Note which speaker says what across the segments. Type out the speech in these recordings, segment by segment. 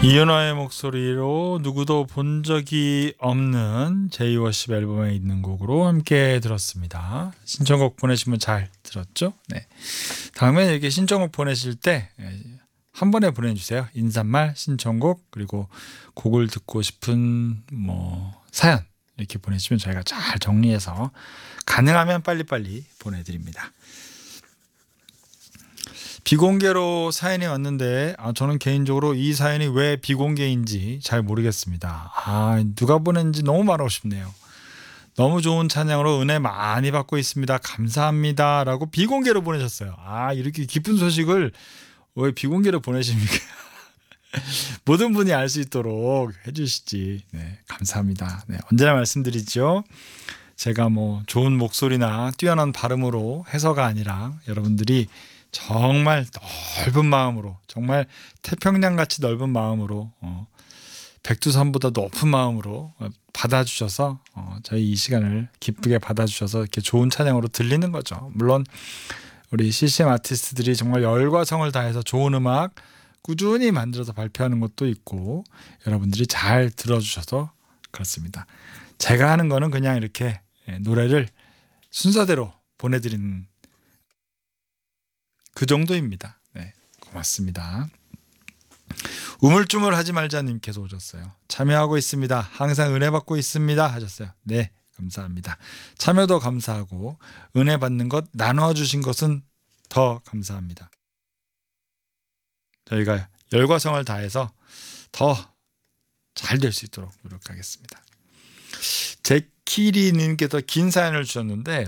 Speaker 1: 이은하의 목소리로 누구도 본 적이 없는 제이워십 앨범에 있는 곡으로 함께 들었습니다. 신청곡 보내시면 잘 들었죠? 네. 다음에 이렇게 신청곡 보내실 때 한 번에 보내주세요. 인사말, 신청곡, 그리고 곡을 듣고 싶은 사연 이렇게 보내주시면 저희가 잘 정리해서 가능하면 빨리빨리 보내드립니다. 비공개로 사연이 왔는데 저는 개인적으로 이 사연이 왜 비공개인지 잘 모르겠습니다. 누가 보냈는지 너무 말하고 싶네요. 너무 좋은 찬양으로 은혜 많이 받고 있습니다. 감사합니다 라고 비공개로 보내셨어요. 이렇게 기쁜 소식을 왜 비공개로 보내십니까? 모든 분이 알 수 있도록 해주시지. 네, 감사합니다. 네, 언제나 말씀드리죠. 제가 좋은 목소리나 뛰어난 발음으로 해서가 아니라 여러분들이 정말 넓은 마음으로, 정말 태평양같이 넓은 마음으로, 백두산보다 높은 마음으로 받아주셔서 저희 이 시간을 기쁘게 받아주셔서 이렇게 좋은 찬양으로 들리는 거죠. 물론 우리 CCM 아티스트들이 정말 열과 성을 다해서 좋은 음악 꾸준히 만들어서 발표하는 것도 있고 여러분들이 잘 들어주셔서 그렇습니다. 제가 하는 거는 그냥 이렇게 노래를 순서대로 보내드리는 그 정도입니다. 네, 고맙습니다. 우물쭈물하지 말자님께서 오셨어요. 참여하고 있습니다. 항상 은혜 받고 있습니다 하셨어요. 네, 감사합니다. 참여도 감사하고 은혜 받는 것 나눠주신 것은 더 감사합니다. 저희가 열과 성을 다해서 더 잘 될 수 있도록 노력하겠습니다. 제키리님께서 긴 사연을 주셨는데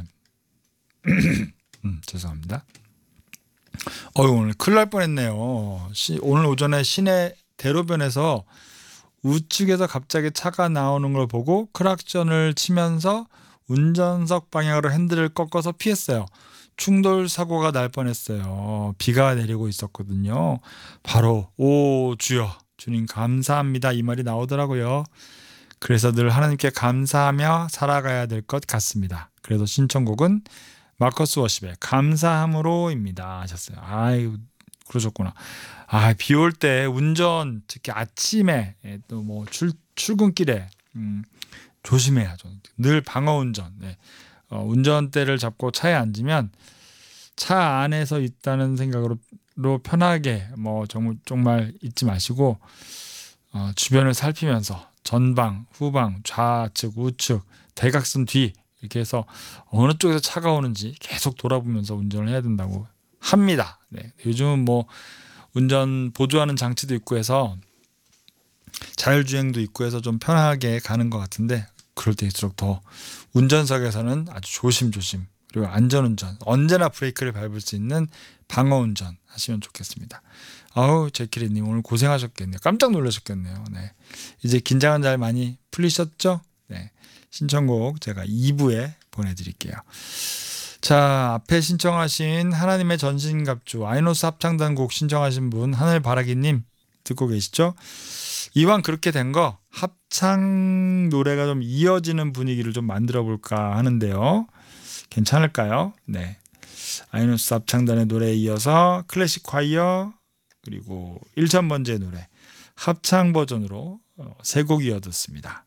Speaker 1: 죄송합니다. 오늘 큰일 날 뻔했네요. 오늘 오전에 시내 대로변에서 우측에서 갑자기 차가 나오는 걸 보고 크락션을 치면서 운전석 방향으로 핸들을 꺾어서 피했어요. 충돌 사고가 날 뻔했어요. 비가 내리고 있었거든요. 바로 오 주여 주님 감사합니다 이 말이 나오더라고요. 그래서 늘 하나님께 감사하며 살아가야 될 것 같습니다. 그래서 신청곡은 마커스 워십의 감사함으로입니다 하셨어요. 그러셨구나. 비 올 때 운전 특히 아침에 또 출근길에 조심해야죠. 늘 방어 운전. 네. 운전대를 잡고 차에 앉으면 차 안에서 있다는 생각으로 편하게 정말 잊지 마시고 주변을 살피면서 전방, 후방, 좌측, 우측, 대각선 뒤 이렇게 해서 어느 쪽에서 차가 오는지 계속 돌아보면서 운전을 해야 된다고 합니다. 네. 요즘은 운전 보조하는 장치도 있고 해서 자율주행도 있고 해서 좀 편하게 가는 것 같은데 그럴 때일수록 더 운전석에서는 아주 조심조심 그리고 안전운전 언제나 브레이크를 밟을 수 있는 방어운전 하시면 좋겠습니다. 제키리님 오늘 고생하셨겠네요. 깜짝 놀라셨겠네요. 네. 이제 긴장은 잘 많이 풀리셨죠? 네. 신청곡 제가 2부에 보내드릴게요. 자, 앞에 신청하신 하나님의 전신갑주 아이노스 합창단 곡 신청하신 분 하늘바라기님 듣고 계시죠? 이왕 그렇게 된 거 합창 노래가 좀 이어지는 분위기를 좀 만들어 볼까 하는데요. 괜찮을까요? 네. 아이노스 합창단의 노래에 이어서 클래식 콰이어 그리고 1000번째 노래 합창 버전으로 세 곡 이어 듣습니다.